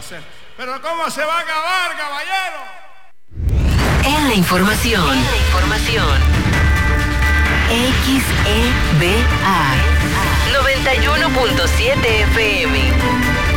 hacer. Pero ¿cómo se va a acabar, caballero? En la información. XEBA 91.7 FM.